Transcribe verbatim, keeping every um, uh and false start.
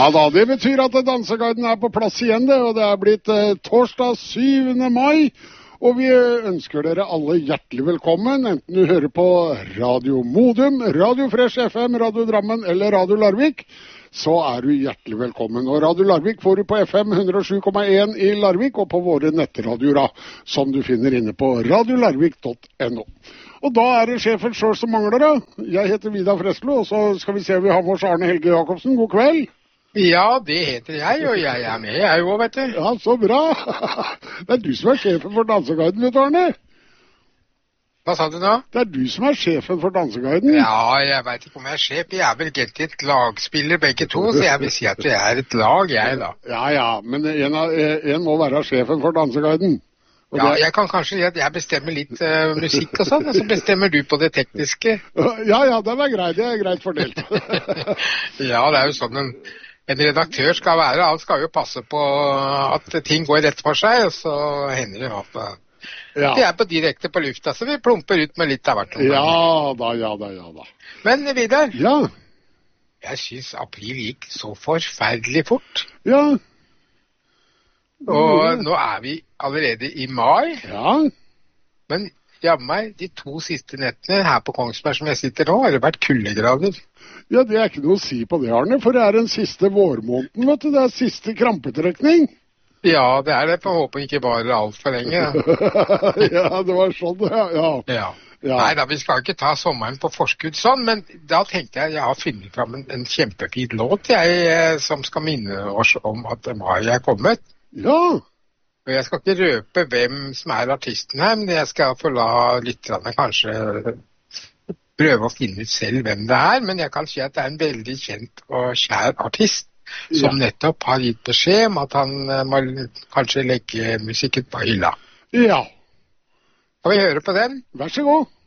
Ja da, det betyr at Danseguiden er på plass igjen, det, og det er blitt eh, torsdag syvende mai, og vi ønsker dere alle hjertelig velkommen, enten du hører på Radio Modum, Radio Fresh F M, Radio Drammen eller Radio Larvik, så er du hjertelig velkommen. Og Radio Larvik får du på F M hundre og sju komma én i Larvik, og på våre nettradioer, som du finner inne på radiolarvik punktum no. Og da er det sjefen selv som mangler da. Jeg heter Vidar Freslo, og så skal vi se om vi har vårs Arne Helge Jacobsen. God kveld. Ja, det heter jeg, og jeg er med, jeg også, vet du. Ja, så bra. Det er du som er sjefen for Danseguiden, vet du, Arne. Hva sa du nå? Det er du som er sjefen for Danseguiden. Ja, jeg vet ikke om jeg er sjef. Jeg er vel egentlig et lagspiller begge to, så jeg vil si at vi er et lag, jeg da. Ja, ja, men en, av, en må være sjefen for Danseguiden. Ja, jeg kan kanskje si at jeg bestemmer litt uh, musikk og sånn, og så bestemmer du på det tekniske. Ja, ja, det er greit, det er greit fordelt. Ja, det er jo sånn en, en redaktør skal være, han skal jo passe på at ting går rett for seg, og så hender det at ja. Vi er på direkte på lufta, så vi plumper ut med litt av hvert. Ja da, ja da, ja da. Men Vidar, ja. Jeg synes april gikk så forferdelig fort. Ja. Og nå er vi allerede i mai. Ja. Men jammen meg, de to siste nettene her på Kongsberg som jeg sitter nå, har det vært kuldegrader. Ja, det er ikke noe å si på det, Arne, for det er den siste vårmåneden, vet du. Det er siste krampetrekning. Ja, det er det. For jeg håper ikke bare alt for lenge. Ja, det var sånn, ja. ja. ja. Ja. Nei da, vi skal ikke ta sommeren på forskudd sånn, men da tenkte jeg jeg har funnet fram en, en kjempefint låt jeg, som skal minne oss om at mai er kommet. Ja. Og jeg skal ikke røpe hvem som er artisten her, men jeg skal få la lytterne kanskje prøve å finne ut selv hvem det er, men jeg kan si at det er en veldig kjent og kjær artist som ja. Nettopp har gitt beskjed om at han må kanskje legge musikken på hylla. Ja. Skal vi høre på den? Vær så god.